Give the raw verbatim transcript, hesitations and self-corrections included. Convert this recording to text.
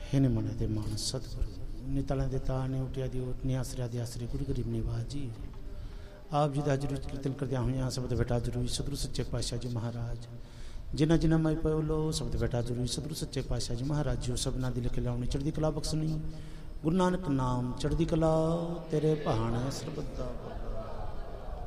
हे ने मन दे मान सतगुरु ने तलें दे ता ने उठिया दी उठ ने आसरिया दे आसरे गुरु गरीब निवाज जी आप जी दा जरूर कीर्तन करदिया होइया शब्द बेटा जरूरी सतगुरु सच्चे पातशाह जी महाराज जिन्ना जिन्ना मैं पलो शब्द बेटा जरूरी सतगुरु सच्चे पातशाह जी महाराज जी सबना दिल के लाउनी चढ़दी कला बख्शनी गुरु नानक नाम चढ़दी कला तेरे पहाड़ सरबत दा